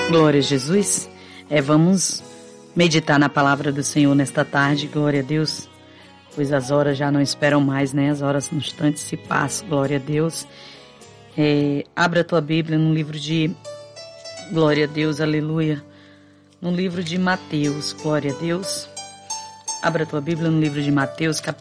Glória a Jesus. Vamos meditar na palavra do Senhor nesta tarde. Glória a Deus. Pois as horas já não esperam mais, né? As horas no instante se passam. Glória a Deus. Abra a tua Bíblia no livro de... Glória a Deus, aleluia. No livro de Mateus. Glória a Deus. Abra a tua Bíblia no livro de Mateus, capítulo